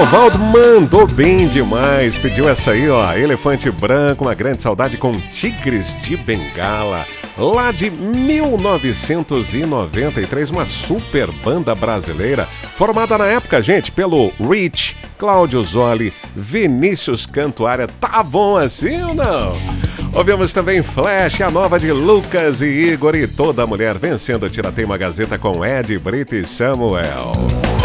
Evaldo mandou bem demais. Pediu essa aí, ó. Elefante Branco, uma grande saudade com Tigres de Bengala. Lá de 1993, uma super banda brasileira. Formada na época, gente, pelo Rich, Cláudio Zoli, Vinícius Cantuária. Tá bom assim ou não? Ouvimos também Flash, a nova de Lucas e Igor e Toda Mulher vencendo o Tirateima Gazeta com Ed, Brito e Samuel.